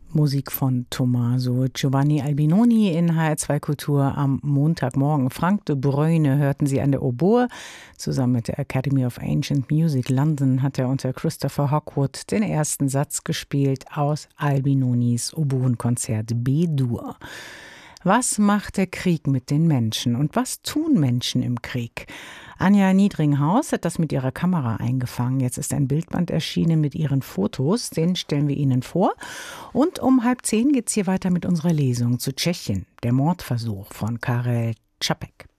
Musik von Tommaso Giovanni Albinoni in HR2 Kultur am Montagmorgen. Frank de Bruyne hörten Sie an der Oboe. Zusammen mit der Academy of Ancient Music London hat er unter Christopher Hogwood den ersten Satz gespielt aus Albinonis Oboenkonzert B-Dur. Was macht der Krieg mit den Menschen und was tun Menschen im Krieg? Anja Niedringhaus hat das mit ihrer Kamera eingefangen. Jetzt ist ein Bildband erschienen mit ihren Fotos. Den stellen wir Ihnen vor. Und um 9:30 geht es hier weiter mit unserer Lesung zu Tschechien. Der Mordversuch von Karel Čapek.